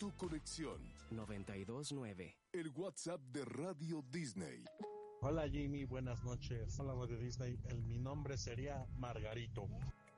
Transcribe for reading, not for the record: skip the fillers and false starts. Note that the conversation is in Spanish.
Tu conexión. 92.9. El WhatsApp de Radio Disney. Hola Jimmy, buenas noches. Hola Radio Disney, mi nombre sería Margarito.